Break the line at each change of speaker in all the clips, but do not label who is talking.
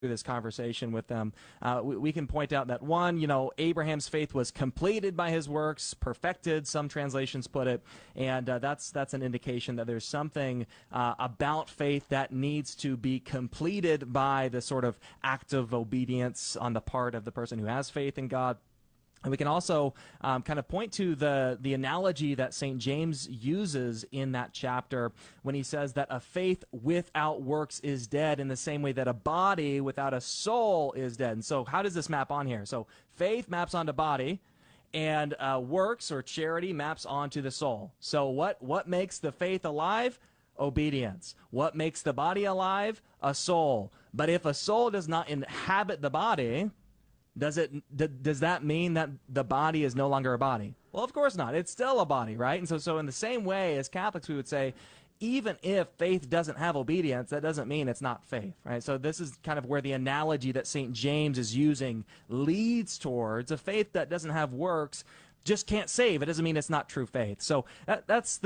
this conversation with them, we can point out that one, Abraham's faith was completed by his works, perfected, some translations put it, and that's an indication that there's something about faith that needs to be completed by the sort of act of obedience on the part of the person who has faith in God. And we can also kind of point to the analogy that St. James uses in that chapter when he says that a faith without works is dead, in the same way that a body without a soul is dead. And so how does this map on here? So faith maps onto body, and works or charity maps onto the soul. So what makes the faith alive? Obedience. What makes the body alive? A soul. But if a soul does not inhabit the body, does that mean that the body is no longer a body? Well, of course not. It's still a body, right? And so in the same way as Catholics, we would say, even if faith doesn't have obedience, that doesn't mean it's not faith, right? So this is kind of where the analogy that St. James is using leads towards. A faith that doesn't have works just can't save. It doesn't mean it's not true faith. So that's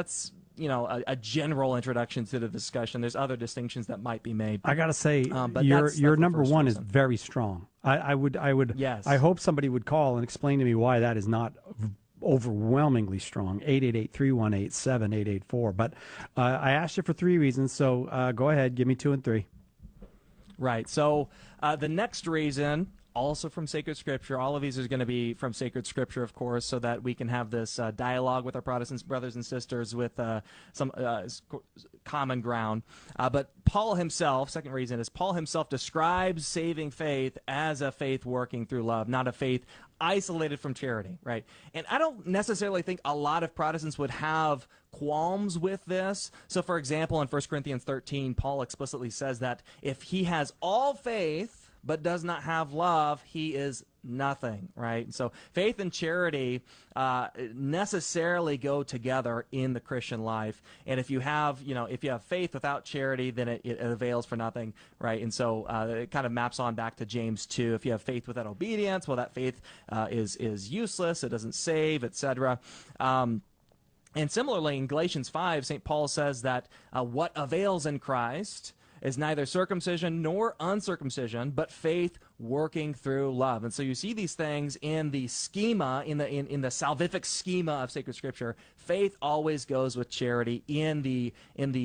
a general introduction to the discussion. There's other distinctions that might be made.
I got to say,
but
your number one
reason
is very strong. I would,
yes.
I hope somebody would call and explain to me why that is not overwhelmingly strong. 888-318-7884. But I asked you for 3 reasons, so go ahead, give me 2 and 3.
Right. So the next reason, also from Sacred Scripture. All of these are going to be from Sacred Scripture, of course, so that we can have this dialogue with our Protestant brothers and sisters with some common ground. But Paul himself, second reason, is Paul himself describes saving faith as a faith working through love, not a faith isolated from charity, right? And I don't necessarily think a lot of Protestants would have qualms with this. So, for example, in 1 Corinthians 13, Paul explicitly says that if he has all faith but does not have love, he is nothing, right? So faith and charity necessarily go together in the Christian life. And if you have, faith without charity, then it avails for nothing, right? And so it kind of maps on back to James 2. If you have faith without obedience, well, that faith is useless. It doesn't save, etc. And similarly, in Galatians 5, St. Paul says that what avails in Christ is neither circumcision nor uncircumcision, but faith working through love. And so you see these things in the schema, in the salvific schema of Sacred Scripture. Faith always goes with charity in the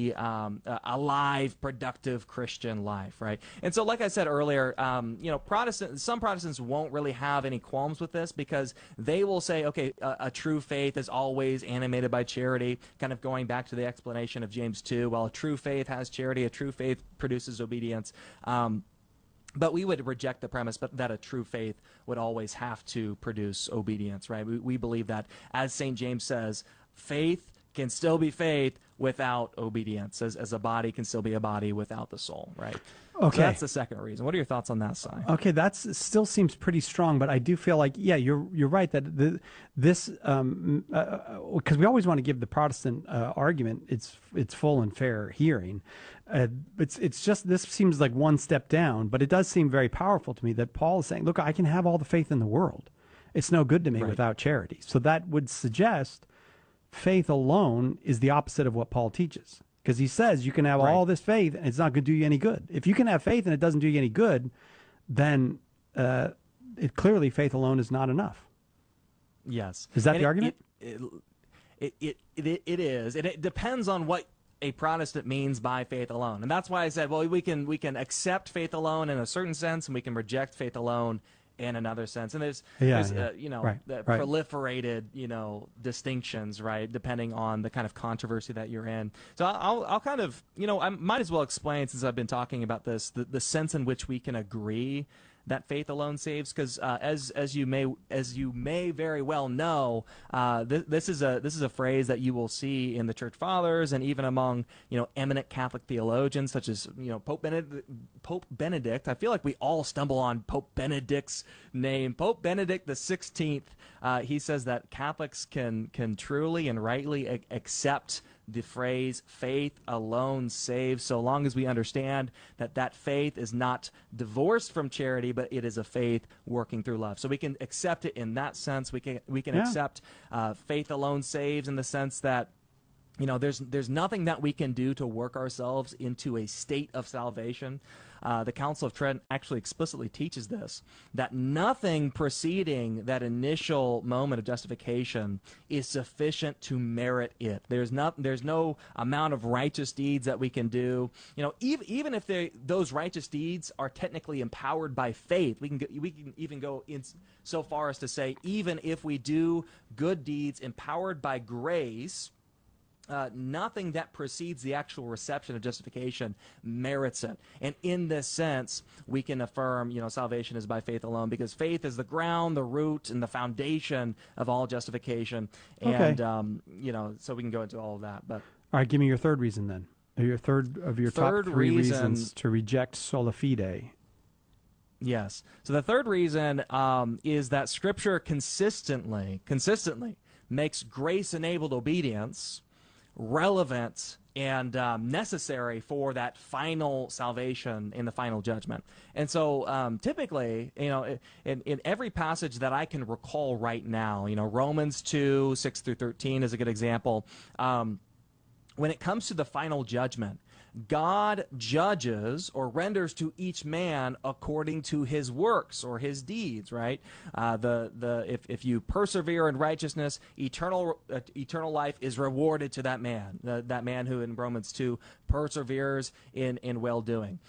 alive, productive Christian life, right? And so, like I said earlier, some Protestants won't really have any qualms with this because they will say, okay, a true faith is always animated by charity, kind of going back to the explanation of James 2. Well, a true faith has charity, a true faith produces obedience. But we would reject the premise that a true faith would always have to produce obedience, right? We believe that, as St. James says, faith can still be faith without obedience, as a body can still be a body without the soul, right?
Okay.
So that's the second reason. What are your thoughts on that, Si?
Okay, that still seems pretty strong, but I do feel like, yeah, you're right that this because we always want to give the Protestant argument its full and fair hearing. It's just, this seems like one step down, but it does seem very powerful to me that Paul is saying, look, I can have all the faith in the world. It's no good to me without charity. So that would suggest faith alone is the opposite of what Paul teaches. Because he says you can have all this faith and it's not going to do you any good. If you can have faith and it doesn't do you any good, then clearly faith alone is not enough.
Yes.
Is that the argument?
It is. And it depends on what a Protestant means by faith alone. And that's why I said, well, we can accept faith alone in a certain sense and we can reject faith alone in another sense. And there's proliferated, distinctions, right, depending on the kind of controversy that you're in. So I'll kind of, I might as well explain, since I've been talking about this, the sense in which we can agree that faith alone saves, because as you may very well know, this is a phrase that you will see in the Church Fathers and even among eminent Catholic theologians such as Pope Benedict. I feel like we all stumble on Pope Benedict's name. Pope Benedict the 16th. He says that Catholics can truly and rightly accept the phrase faith alone saves, so long as we understand that faith is not divorced from charity, but it is a faith working through love. So we can accept it in that sense. We can accept faith alone saves in the sense that there's nothing that we can do to work ourselves into a state of salvation. the Council of Trent actually explicitly teaches this, that nothing preceding that initial moment of justification is sufficient to merit it. There's no amount of righteous deeds that we can do. Even if those righteous deeds are technically empowered by faith, we can even go in so far as to say, even if we do good deeds empowered by grace, nothing that precedes the actual reception of justification merits it. And in this sense, we can affirm, salvation is by faith alone, because faith is the ground, the root, and the foundation of all justification. And, so we can go into all of that. But
all right, give me your third reason then. Your third of your top three reasons to reject sola fide.
Yes. So the third reason is that Scripture consistently makes grace-enabled obedience relevant and necessary for that final salvation in the final judgment. And so typically, in every passage that I can recall right now, Romans 2, 6 through 13 is a good example. When it comes to the final judgment, God judges or renders to each man according to his works or his deeds, right? If you persevere in righteousness, eternal life is rewarded to that man who in Romans 2 perseveres in well-doing.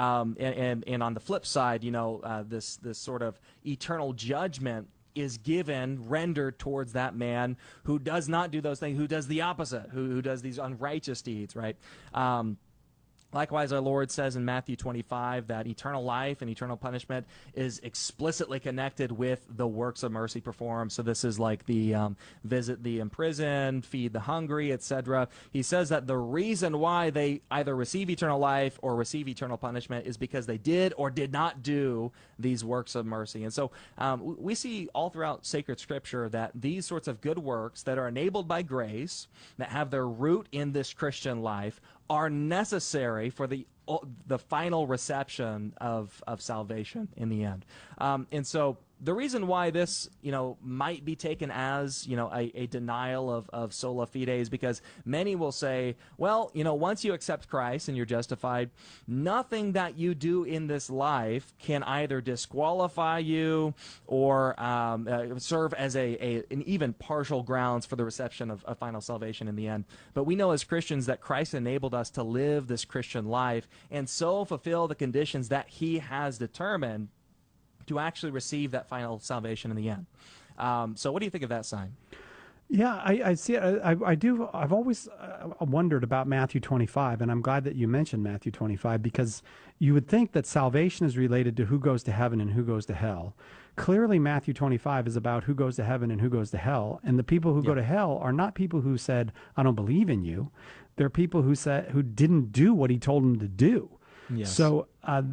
And on the flip side, this sort of eternal judgment is rendered towards that man who does not do those things, who does the opposite, who does these unrighteous deeds, right? Likewise, our Lord says in Matthew 25 that eternal life and eternal punishment is explicitly connected with the works of mercy performed. So this is like the visit the imprisoned, feed the hungry, etc. He says that the reason why they either receive eternal life or receive eternal punishment is because they did or did not do these works of mercy. And so we see all throughout sacred Scripture that these sorts of good works that are enabled by grace, that have their root in this Christian life, are necessary for the final reception of salvation in the end. And so the reason why this, might be taken as, a denial of sola fide is because many will say, well, once you accept Christ and you're justified, nothing that you do in this life can either disqualify you or serve as an even partial grounds for the reception of final salvation in the end. But we know as Christians that Christ enabled us to live this Christian life and so fulfill the conditions that he has determined to actually receive that final salvation in the end. So what do you think of that sign?
Yeah, I see it. I do. I've always wondered about Matthew 25, and I'm glad that you mentioned Matthew 25, because you would think that salvation is related to who goes to heaven and who goes to hell. Clearly, Matthew 25 is about who goes to heaven and who goes to hell, and the people who go to hell are not people who said, I don't believe in you. They're people who didn't do what he told them to do. Yes. So,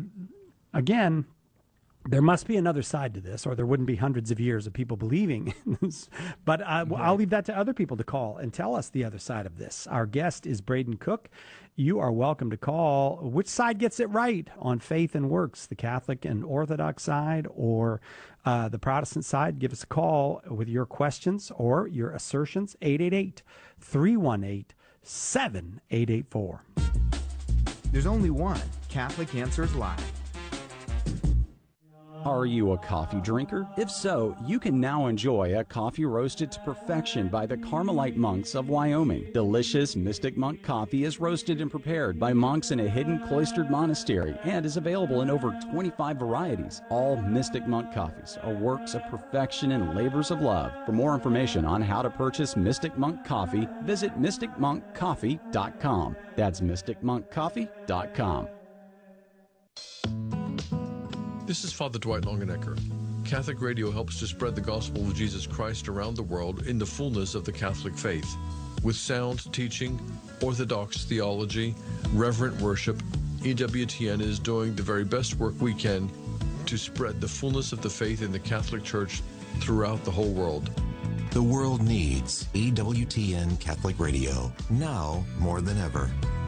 again, there must be another side to this, or there wouldn't be hundreds of years of people believing in this. But I'll leave that to other people to call and tell us the other side of this. Our guest is Braden Cook. You are welcome to call. Which side gets it right on faith and works, the Catholic and Orthodox side or the Protestant side? Give us a call with your questions or your assertions, 888-318-7884.
There's only one Catholic Answers Live.
Are you a coffee drinker? If so, you can now enjoy a coffee roasted to perfection by the Carmelite monks of Wyoming. Delicious Mystic Monk coffee is roasted and prepared by monks in a hidden cloistered monastery and is available in over 25 varieties. All Mystic Monk coffees are works of perfection and labors of love. For more information on how to purchase Mystic Monk coffee, visit mysticmonkcoffee.com. That's mysticmonkcoffee.com.
This is Father Dwight Longenecker. Catholic Radio helps to spread the gospel of Jesus Christ around the world in the fullness of the Catholic faith. With sound teaching, orthodox theology, reverent worship, EWTN is doing the very best work we can to spread the fullness of the faith in the Catholic Church throughout the whole world.
The world needs EWTN Catholic Radio, now more than ever.